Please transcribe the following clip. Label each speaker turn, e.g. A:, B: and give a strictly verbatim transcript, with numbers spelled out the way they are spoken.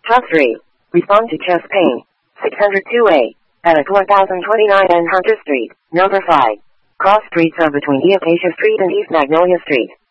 A: Top three. Respond to chest pain. six oh two A. Attic one thousand twenty-nine and Hunter Street. Number five. Cross streets are between Acacia Street and East Magnolia Street.